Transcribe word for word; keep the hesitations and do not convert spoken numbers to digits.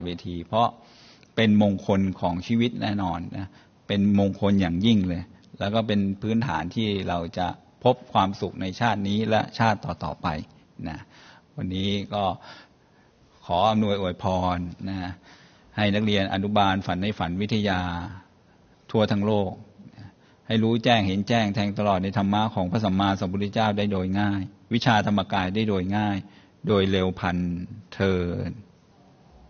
เวทีเพราะเป็นมงคลของชีวิตแน่นอนนะเป็นมงคลอย่างยิ่งเลยแล้วก็เป็นพื้นฐานที่เราจะพบความสุขในชาตินี้และชาติต่อๆไปนะวันนี้ก็ขออำนวยอวยพรนะให้นักเรียนอนุบาลฝันในฝันวิทยาทั่วทั้งโลกให้รู้แจ้งเห็นแจ้งแทงตลอดในธรรมะของพระสัมมาสัมพุทธเจ้าได้โดยง่ายวิชาธรรมกายได้โดยง่ายโดยเร็วพลันเทอญ